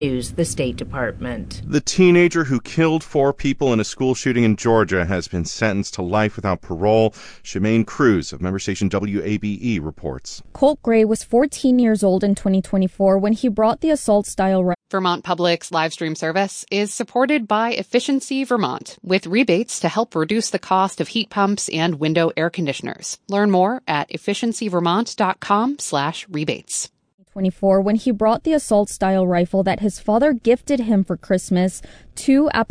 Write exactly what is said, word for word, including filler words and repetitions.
News, the State Department. The teenager who killed four people in a school shooting in Georgia has been sentenced to life without parole. Shemaine Cruz of member station W A B E reports. Colt Gray was fourteen years old in twenty twenty-four when he brought the assault-style rifle. Vermont Public's live stream service is supported by Efficiency Vermont, with rebates to help reduce the cost of heat pumps and window air conditioners. Learn more at efficiencyvermont.com slash rebates. twenty-four when he brought the assault-style rifle that his father gifted him for Christmas to Appalachian